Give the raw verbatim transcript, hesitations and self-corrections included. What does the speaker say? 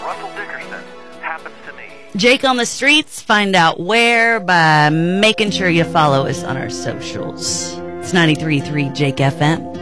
Russell Dickerson, happens to me. Jake on the Streets, find out where by making sure you follow us on our socials. It's ninety-three point three Jake F M.